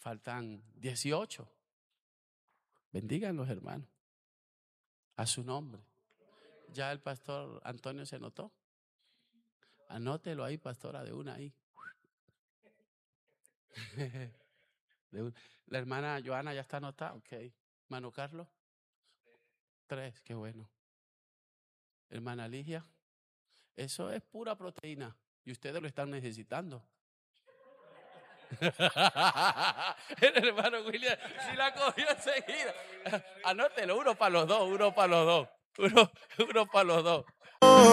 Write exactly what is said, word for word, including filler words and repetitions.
faltan dieciocho. Bendigan los hermanos. A su nombre. Ya el pastor Antonio se notó. Anótelo ahí, pastora, de una ahí. De una. La hermana Joana ya está anotada. Ok. Hermano Carlos. Tres, qué bueno. Hermana Ligia. Eso es pura proteína. Y ustedes lo están necesitando. El hermano William si la cogió enseguida. Anótelo, uno para los dos, uno para los dos. Uno, uno para los dos.